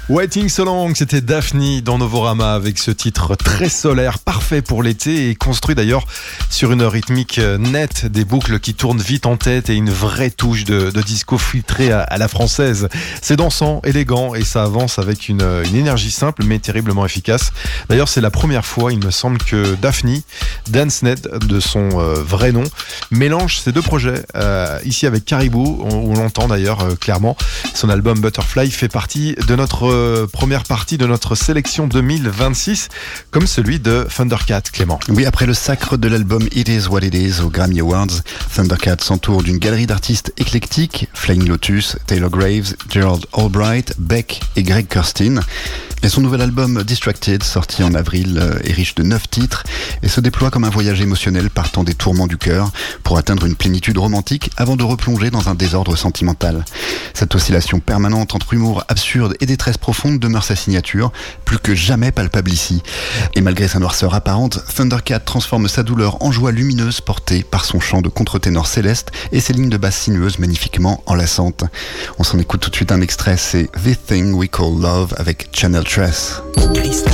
Waiting So Long, c'était Daphne dans Novorama avec ce titre très solaire, parfait pour l'été et construit d'ailleurs sur une rythmique nette, des boucles qui tournent vite en tête et une vraie touche de disco filtrée à la française. C'est dansant, élégant et ça avance avec une énergie simple mais terriblement efficace. D'ailleurs, c'est la première fois, il me semble, que Daphne, Dansnet de son vrai nom, mélange ces deux projets. Ici avec Caribou, on l'entend d'ailleurs clairement. Son album Butterfly fait partie de notre première partie de notre sélection 2026, comme celui de Thundercat, Clément. Oui, après le sacre de l'album It Is What It Is aux Grammy Awards, Thundercat s'entoure d'une galerie d'artistes éclectiques, Flying Lotus, Taylor Graves, Gerald Albright, Beck et Greg Kurstin. Et son nouvel album Distracted, sorti en avril, est riche de 9 titres et se déploie comme un voyage émotionnel partant des tourments du cœur pour atteindre une plénitude romantique avant de replonger dans un désordre sentimental. Cette oscillation permanente entre humour absurde et détresse profonde demeure sa signature, plus que jamais palpable ici. Et malgré sa noirceur apparente, Thundercat transforme sa douleur en joie lumineuse portée par son chant de contre-ténor céleste et ses lignes de basse sinueuses magnifiquement enlaçantes. On s'en écoute tout de suite un extrait, c'est This Thing We Call Love avec Channel Tress.